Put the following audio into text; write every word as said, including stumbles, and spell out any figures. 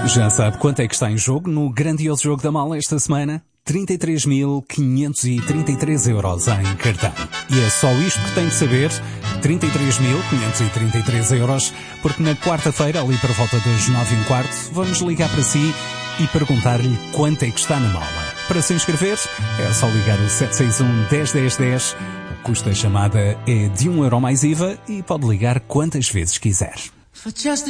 Já sabe quanto é que está em jogo no grandioso jogo da mala esta semana? trinta e três mil quinhentos e trinta e três euros em cartão. E é só isto que tem de saber, trinta e três mil quinhentos e trinta e três euros, porque na quarta-feira, ali por volta das nove e um quarto, vamos ligar para si e perguntar-lhe quanto é que está na mala. Para se inscrever, é só ligar o sete seis um, dez, dez, dez. O custo da chamada é de um euro mais I V A e pode ligar quantas vezes quiser.